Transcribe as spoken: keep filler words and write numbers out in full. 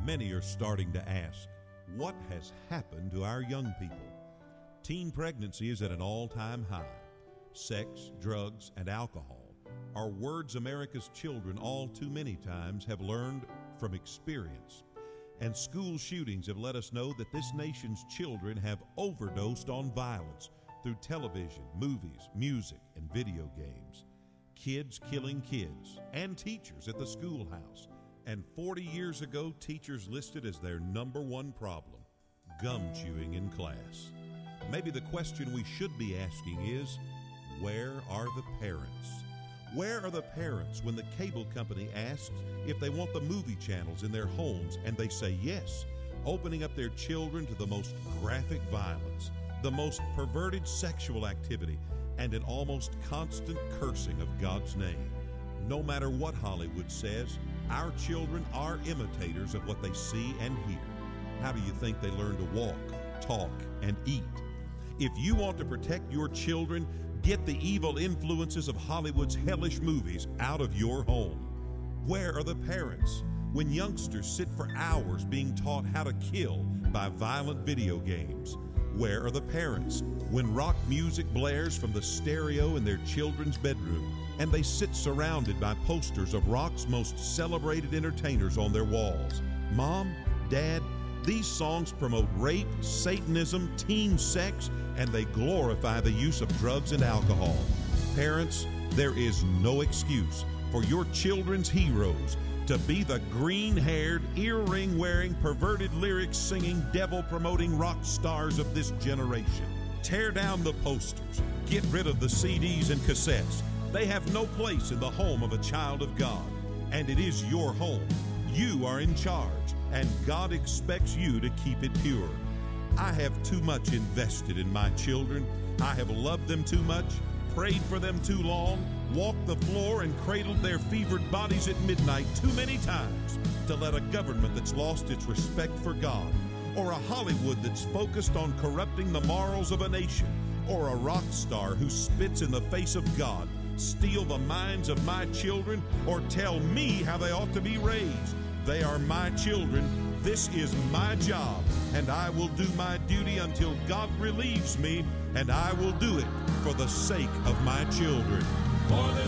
Many are starting to ask, what has happened to our young people? Teen pregnancy is at an all-time high. Sex, drugs, and alcohol are words America's children all too many times have learned from experience. And school shootings have let us know that this nation's children have overdosed on violence through television, movies, music, and video games. Kids killing kids, and teachers at the schoolhouse. And forty years ago, teachers listed as their number one problem, gum chewing in class. Maybe the question we should be asking is, where are the parents? Where are the parents when the cable company asks if they want the movie channels in their homes and they say yes, opening up their children to the most graphic violence, the most perverted sexual activity, and an almost constant cursing of God's name? No matter what Hollywood says, our children are imitators of what they see and hear. How do you think they learn to walk, talk, and eat? If you want to protect your children, get the evil influences of Hollywood's hellish movies out of your home. Where are the parents when youngsters sit for hours being taught how to kill by violent video games? Where are the parents when rock music blares from the stereo in their children's bedroom and they sit surrounded by posters of rock's most celebrated entertainers on their walls? Mom, Dad, these songs promote rape, Satanism, teen sex, and they glorify the use of drugs and alcohol. Parents, there is no excuse for your children's heroes to be the green-haired, earring-wearing, perverted lyrics-singing, devil-promoting rock stars of this generation. Tear down the posters. Get rid of the C Ds and cassettes. They have no place in the home of a child of God. And it is your home. You are in charge, and God expects you to keep it pure. I have too much invested in my children. I have loved them too much, prayed for them too long, walked the floor and cradled their fevered bodies at midnight too many times to let a government that's lost its respect for God, or a Hollywood that's focused on corrupting the morals of a nation, or a rock star who spits in the face of God steal the minds of my children or tell me how they ought to be raised. They are my children. This is my job, and I will do my duty until God relieves me, and I will do it for the sake of my children. For the